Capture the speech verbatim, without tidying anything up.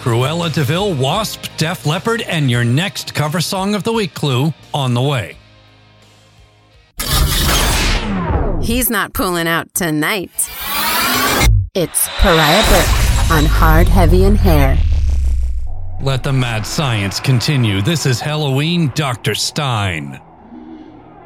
Cruella de Vil, Wasp, Def Leppard, and your next cover song of the week clue on the way. He's not pulling out tonight. It's Pariah Burke on Hard, Heavy, and Hair. Let the mad science continue. This is Halloween, Doctor Stein.